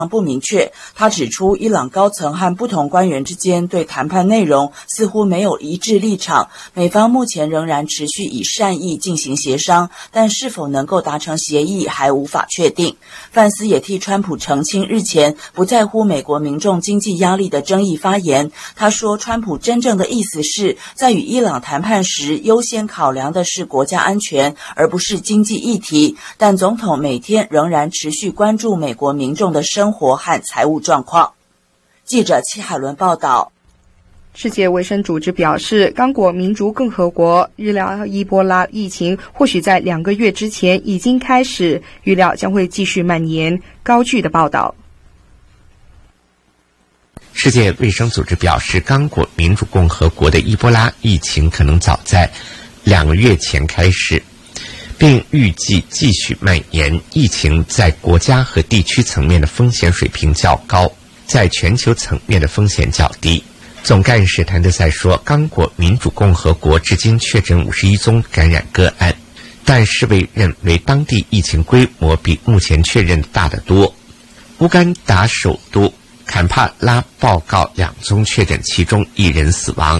不明确。他指出，伊朗高层和不同官员之间对谈判内容似乎没有一致立场，美方目前仍然持续以善意进行协商，但是否能够达成协议还无法确定。范斯也替川普澄清日前不在乎美国民众经济压力的争议发言。他说，川普真正的意思是在与伊朗谈判时优先考量的是国家安全，而不是经济议题，但总统每天仍然持续关注美国民众的生活和财务状况。记者戚海伦报道。 世界卫生组织表示，刚果民主共和国预料伊波拉疫情或许在2个月之前已经开始，预料将会继续蔓延。高句的报道。 世界卫生组织表示，刚果民主共和国的伊波拉疫情可能早在2个月前开始，并预计继续蔓延。疫情在国家和地区层面的风险水平较高，在全球层面的风险较低。总干事谭德赛说，刚果民主共和国至今确诊51宗感染个案，但世卫认为当地疫情规模比目前确认的大得多。乌干达首都坎帕拉报告2宗确诊，其中1人死亡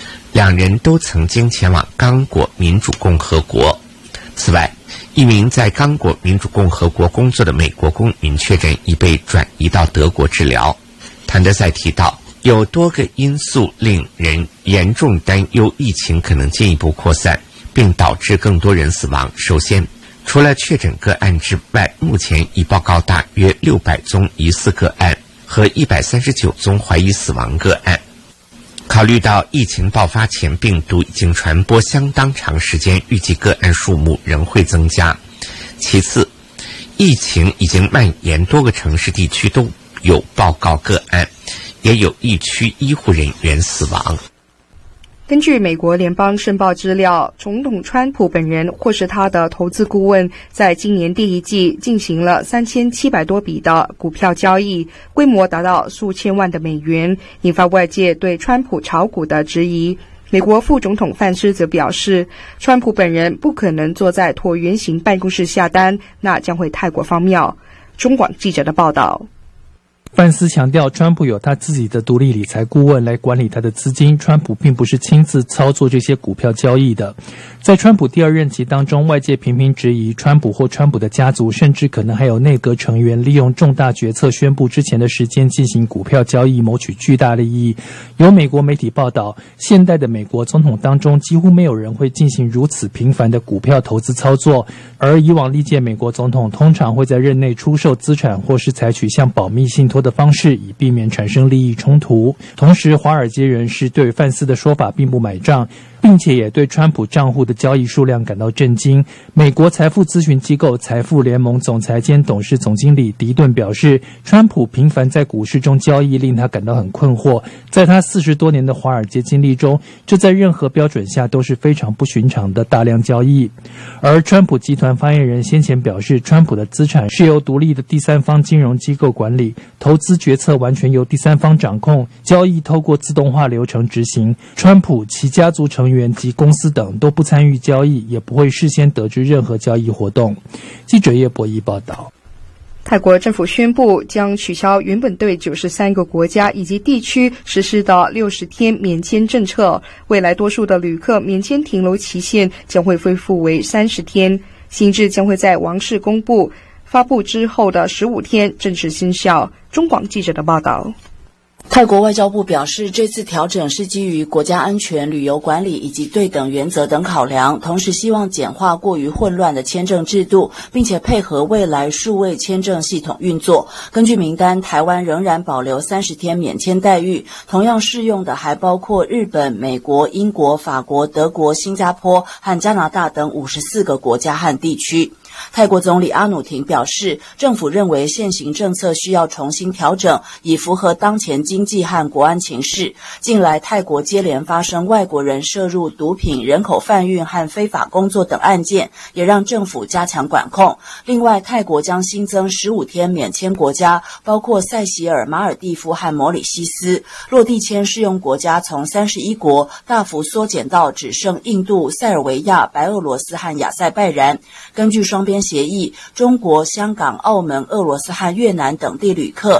，2人都曾经前往刚果民主共和国。此外，一名在刚果民主共和国工作的美国公民确诊，已被转移到德国治疗。谭德赛提到，有多个因素令人严重担忧疫情可能进一步扩散，并导致更多人死亡。首先，除了确诊个案之外，目前已报告大约600宗疑似个案和139宗怀疑死亡个案。考虑到疫情爆发前病毒已经传播相当长时间，预计个案数目仍会增加。其次，疫情已经蔓延多个城市地区都有报告个案，也有疫区医护人员死亡。 根据美国联邦申报资料，总统川普本人或是他的投资顾问在今年第一季进行了3700多笔的股票交易，规模达到数千万的美元，引发外界对川普炒股的质疑。美国副总统范斯则表示，川普本人不可能坐在椭圆形办公室下单，那将会太过荒谬。中广记者的报道。 范斯强调，川普有他自己的独立理财顾问来管理他的资金，川普并不是亲自操作这些股票交易的。在川普第2任期当中，外界频频质疑川普或川普的家族，甚至可能还有内阁成员利用重大决策宣布之前的时间进行股票交易，谋取巨大利益。有美国媒体报道，现代的美国总统当中几乎没有人会进行如此频繁的股票投资操作，而以往历届美国总统通常会在任内出售资产，或是采取向保密信托的方式，以避免产生利益冲突。同时，华尔街人士对范斯的说法并不买账，并且也对川普账户的交易数量感到震惊。美国财富咨询机构财富联盟总裁兼董事总经理迪顿表示，川普频繁在股市中交易令他感到很困惑，在他40多年的华尔街经历中，这在任何标准下都是非常不寻常的大量交易。而川普集团发言人先前表示，川普的资产是由独立的第三方金融机构管理，投资决策完全由第三方掌控，交易透过自动化流程执行，川普其家族成员及公司等都不参与交易，也不会事先得知任何交易活动。记者叶博弈报道。 泰国政府宣布将取消原本对93个国家以及地区实施的60天免签政策，未来多数的旅客免签停留期限将会恢复为30天，新制将会在王室公布发布之后的15天正式生效。中广记者的报道。 泰国外交部表示，这次调整是基于国家安全、旅游管理以及对等原则等考量，同时希望简化过于混乱的签证制度，并且配合未来数位签证系统运作。根据名单，台湾仍然保留30天免签待遇，同样适用的还包括日本、美国、英国、法国、德国、新加坡和加拿大等54个国家和地区。泰国总理阿努廷表示，政府认为现行政策需要重新调整，以符合当前经济和国安情势。近来泰国接连发生外国人涉入毒品、人口贩运和非法工作等案件，也让政府加强管控。另外，泰国将新增15天免签国家，包括塞西尔、马尔地夫和摩里西斯。落地签适用国家从31国大幅缩减到只剩印度、塞尔维亚、白俄罗斯和亚塞拜然。根据双边协议，中国、香港、澳门、俄罗斯和越南等地旅客